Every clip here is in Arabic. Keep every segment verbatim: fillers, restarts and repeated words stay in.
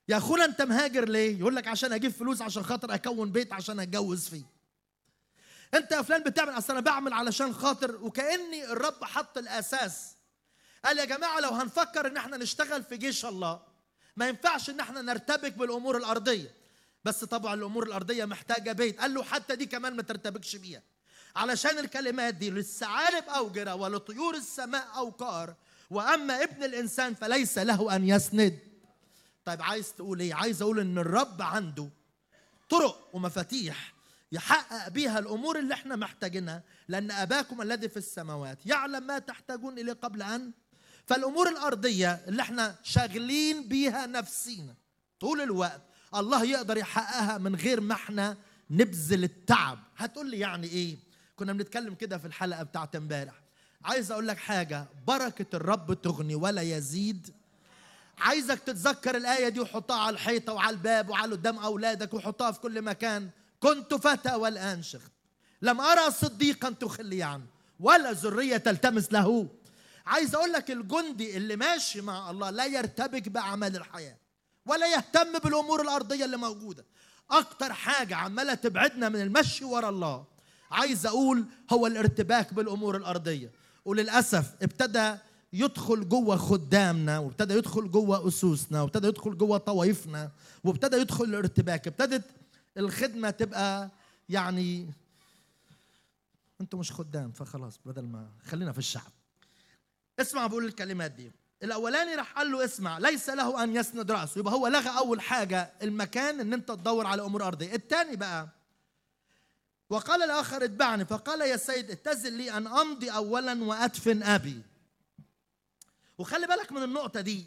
يا اخونا انت مهاجر ليه؟ يقول لك عشان اجيب فلوس، عشان خاطر اكون بيت، عشان اتجوز فيه. انت يا فلان بتعمل، اصل انا بعمل علشان خاطر، وكاني الرب حط الاساس. قال يا جماعه لو هنفكر ان احنا نشتغل في جيش الله، ما ينفعش ان احنا نرتبك بالامور الارضيه. بس طبعا الامور الارضيه محتاجه بيت. قال له حتى دي كمان ما ترتبكش بيها، علشان الكلمات دي للثعالب اوجره ولطيور السماء اوقار، واما ابن الانسان فليس له ان يسند. طيب عايز تقول ايه؟ عايز اقول ان الرب عنده طرق ومفاتيح يحقق بيها الامور اللي احنا محتاجينها، لان اباكم الذي في السماوات يعلم ما تحتاجون اليه قبل ان. فالامور الارضيه اللي احنا شاغلين بيها نفسينا طول الوقت الله يقدر يحققها من غير ما احنا نبذل التعب. هتقول لي يعني ايه؟ كنا بنتكلم كده في الحلقه بتاعت امبارح. عايز اقول لك حاجه، بركه الرب تغني ولا يزيد. عايزك تتذكر الايه دي وحطها على الحيطه وعلى الباب وعلى قدام اولادك وحطها في كل مكان. كنت فتى والان شخت، لم ارى صديقا تخلي عنه ولا ذريه تلتمس له. عايز اقول لك الجندي اللي ماشي مع الله لا يرتبك باعمال الحياه ولا يهتم بالامور الارضيه اللي موجوده. اكتر حاجه عماله تبعدنا من المشي ورا الله، عايز اقول، هو الارتباك بالامور الارضيه. وللاسف ابتدى يدخل جوه خدامنا، وابتدى يدخل جوه اسوسنا، وابتدى يدخل جوه طوائفنا، وابتدى يدخل الارتباك. ابتدت الخدمه تبقى يعني انتوا مش خدام، فخلاص بدل ما خلينا في الشعب. اسمع بقول الكلمات دي. الاولاني راح قال له اسمع ليس له ان يسند راسه، يبقى هو لغى اول حاجه المكان ان انت تدور على امور ارضيه. الثاني بقى وقال الاخر اتبعني، فقال يا سيد اتزل لي ان امضي اولا وادفن ابي. وخلي بالك من النقطه دي،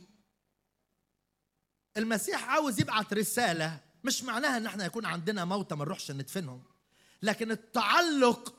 المسيح عاوز يبعت رساله، مش معناها ان احنا يكون عندنا موتى ما نروحش ندفنهم، لكن التعلق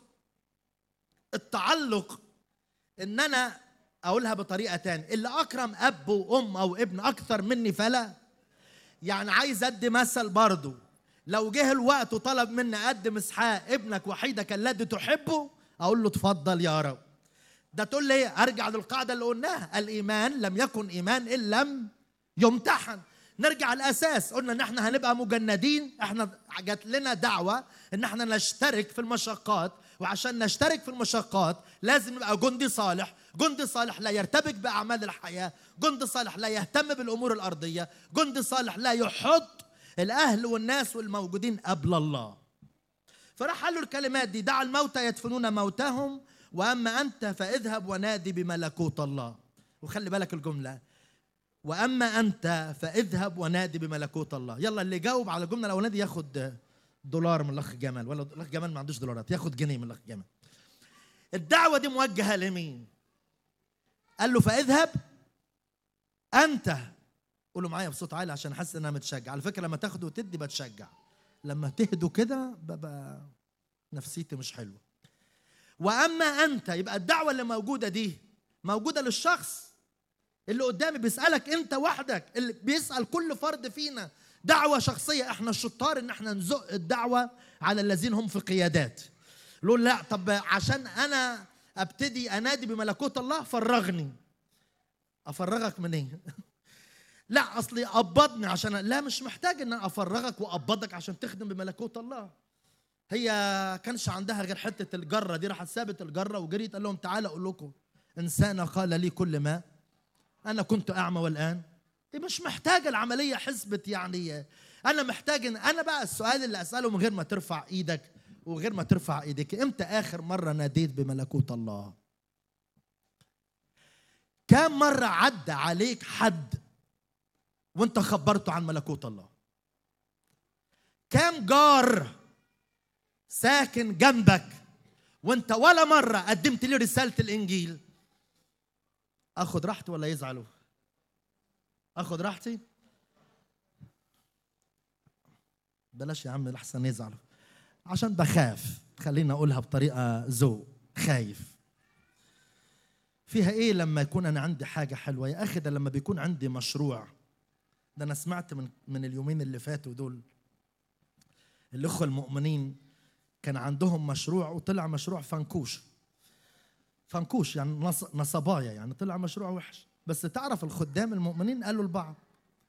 التعلق ان انا اقولها بطريقه تانية، اللي اكرم اب وام او ابن اكثر مني فلا. يعني عايز ادي مثل برضو، لو جه الوقت وطلب مني اقدم اسحاق ابنك وحيدك الذي تحبه، اقول له اتفضل يا رب. ده تقول لي ارجع للقاعده اللي قلناها، الايمان لم يكن ايمان ان لم يمتحن. نرجع الاساس، قلنا ان احنا هنبقى مجندين. احنا جات لنا دعوه ان احنا نشترك في المشقات، وعشان نشترك في المشقات لازم نبقى جندي صالح. جندي صالح لا يرتبك باعمال الحياه، جندي صالح لا يهتم بالامور الارضيه، جندي صالح لا يحط الاهل والناس والموجودين قبل الله. فراح قال له الكلمات دي: دع الموتى يدفنون موتهم، واما انت فاذهب ونادي بملكوت الله. وخلي بالك الجمله، واما انت فاذهب ونادي بملكوت الله. يلا اللي جاوب على الجمله الاولانيه دي ياخد دولار من الاخ جمال، ولا الاخ جمال ما عندوش دولارات، ياخد جنيه من الاخ جمال. الدعوه دي موجهه لمين؟ قال له فاذهب انت. قولوا معايا بصوت عالي عشان احس ان انا متشجع. على فكره لما تاخدوا وتدي بتشجع، لما تهدوا كده ببقى نفسيتي مش حلوه. واما انت، يبقى الدعوه اللي موجوده دي موجوده للشخص اللي قدامي، بيسالك انت وحدك، اللي بيسال كل فرد فينا دعوه شخصيه. احنا الشطار ان احنا نزق الدعوه على الذين هم في قيادات. يقول لا طب عشان انا ابتدي انادي بملكوت الله فرغني. افرغك من ايه؟ لا اصلي قبضني عشان، لا مش محتاج ان انا افرغك واقبضك عشان تخدم بملكوت الله. هي كانش عندها غير حته الجره دي، راحت سابت الجره وجريت. قال لهم تعالى اقول لكم، انسان قال لي كل ما انا كنت اعمى والان. دي مش محتاجه العمليه حسبت يعني. انا محتاج ان انا بقى السؤال اللي اساله من غير ما ترفع ايدك وغير ما ترفع ايدك، امتى اخر مره ناديت بملكوت الله؟ كم مره عدى عليك حد وانت خبرته عن ملكوت الله؟ كم جار ساكن جنبك وانت ولا مره قدمت له رساله الانجيل؟ اخد راحتي ولا يزعلوا؟ اخد راحتي؟ بلاش يا عم لحسن يزعلوا، عشان بخاف. خلينا اقولها بطريقه ذوق، خايف. فيها ايه لما يكون انا عندي حاجه حلوه يا اخي؟ ده لما بيكون عندي مشروع. ده انا سمعت من من اليومين اللي فاتوا دول الاخوه المؤمنين كان عندهم مشروع وطلع مشروع فنكوش. فنكوش يعني نصبايا، يعني طلع مشروع وحش. بس تعرف الخدام المؤمنين قالوا لبعض